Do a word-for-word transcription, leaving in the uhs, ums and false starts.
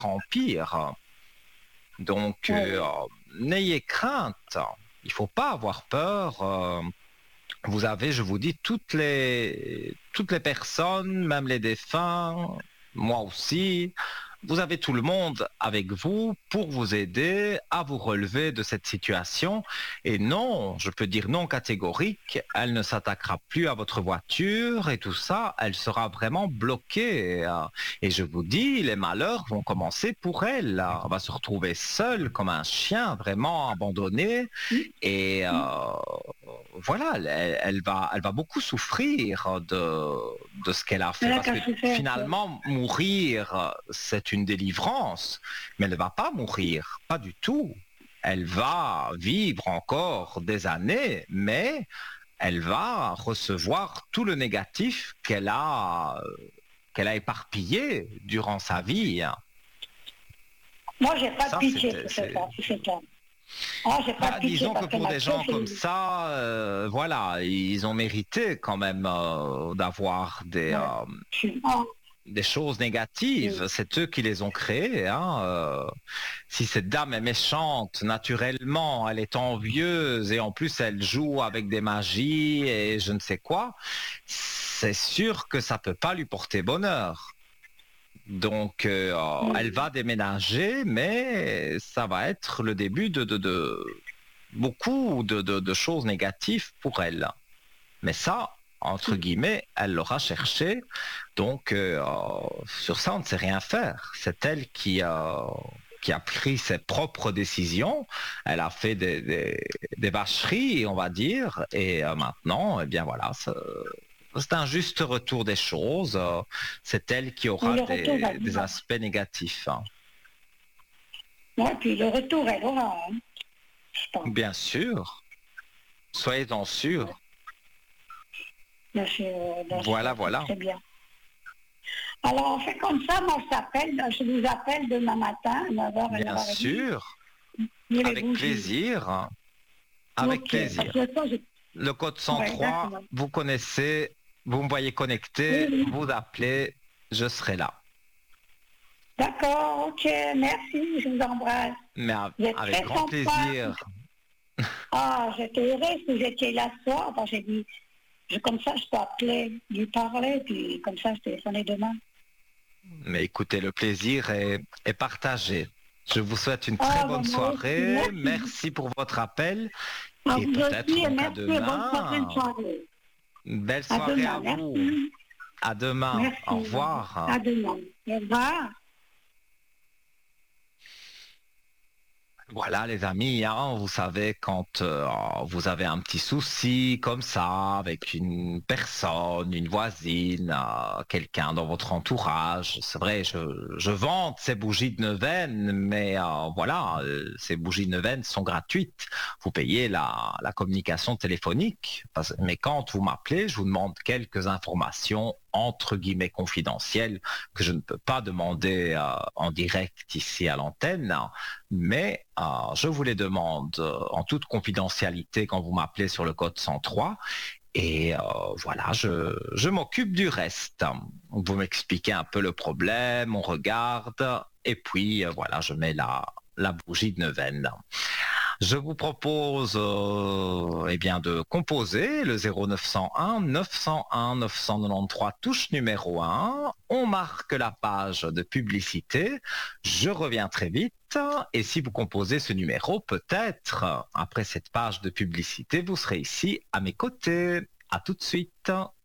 empire. Donc, Ouais. euh, n'ayez crainte. Il ne faut pas avoir peur. euh, Vous avez, je vous dis, toutes les, toutes les personnes, même les défunts, moi aussi, vous avez tout le monde avec vous pour vous aider à vous relever de cette situation. Et non, je peux dire non catégorique, elle ne s'attaquera plus à votre voiture et tout ça, elle sera vraiment bloquée. euh, Et je vous dis, les malheurs vont commencer pour elle. Elle va se retrouver seule comme un chien, vraiment abandonné. Et euh, voilà, elle, elle va, elle va beaucoup souffrir de, de ce qu'elle a Elle fait. a Parce que qu'à se faire, quoi. finalement, mourir, c'est une délivrance. Mais elle ne va pas mourir, pas du tout. Elle va vivre encore des années, mais elle va recevoir tout le négatif qu'elle a, qu'elle a éparpillé durant sa vie. Moi, j'ai pas de Ça, pitié c'était, pour c'est- cette femme, pour cette femme. Ah, j'ai pas Bah, de pitié disons que parce qu'elle pour m'a des trop gens comme fait. ça, euh, voilà, ils ont mérité quand même euh, d'avoir des, Ouais. euh, Je suis- ah, des choses négatives. C'est eux qui les ont créées. Hein, euh. Si cette dame est méchante, naturellement, elle est envieuse et en plus elle joue avec des magies et je ne sais quoi, c'est sûr que ça peut pas lui porter bonheur. Donc, euh, elle va déménager, mais ça va être le début de, de, de beaucoup de, de- de choses négatives pour elle. Mais ça, entre guillemets, elle l'aura cherché. Donc, euh, sur ça, on ne sait rien faire. C'est elle qui a, qui a pris ses propres décisions. Elle a fait des, des, des vacheries, on va dire. Et euh, maintenant, eh bien voilà, c'est c'est un juste retour des choses. Euh, C'est elle qui mais aura le retour va des, des venir. aspects négatifs. Hein. Ouais, puis le retour, elle aura, hein, je pense. Bien sûr. Soyez-en sûrs. Bien sûr, bien sûr, Voilà, c'est voilà. très bien. Alors, on fait comme ça, moi, je t'appelle, je vous appelle demain matin, à neuf heures et Bien neuf heures trente. sûr. Pour les Avec bougies. plaisir. Avec Ok, parce plaisir. que ça, j'ai... Le code Ouais, cent trois, d'accord. vous connaissez, vous me voyez Oui, connecté, oui. vous appelez, je serai là. D'accord, ok, merci, je vous embrasse. Mais a- Vous êtes avec très grand sympa. plaisir. Ah, j'étais heureuse que vous étiez là ce soir. Enfin, j'ai dit, je- comme ça, je peux appeler, lui parler, puis comme ça, je téléphonais demain. Mais écoutez, le plaisir est, est partagé. Je vous souhaite une très Ah, bonne ben, moi aussi, soirée. merci. Merci pour votre appel. À Et vous peut-être aussi, et donc à merci, et bonne prochaine demain. soirée. Une belle À soirée demain, à vous. merci. À demain. Au Merci. revoir. À demain. Au revoir. Voilà les amis, hein, vous savez quand euh, vous avez un petit souci comme ça avec une personne, une voisine, euh, quelqu'un dans votre entourage, c'est vrai, je, je vante ces bougies de neuvaine, mais euh, voilà, euh, ces bougies de neuvaine sont gratuites. Vous payez la, la communication téléphonique, parce- mais quand vous m'appelez, je vous demande quelques informations entre guillemets confidentielles que je ne peux pas demander euh, en direct ici à l'antenne, mais euh, je vous les demande euh, en toute confidentialité quand vous m'appelez sur le code cent trois. Et euh, voilà, je, je m'occupe du reste. Vous m'expliquez un peu le problème, on regarde, et puis euh, voilà, je mets la, la bougie de neuvaine. Je vous propose euh, eh bien de composer le zéro neuf cent un neuf cent un neuf cent quatre-vingt-treize touche numéro un. On marque la page de publicité. Je reviens très vite. Et si vous composez ce numéro, peut-être après cette page de publicité, vous serez ici à mes côtés. À tout de suite.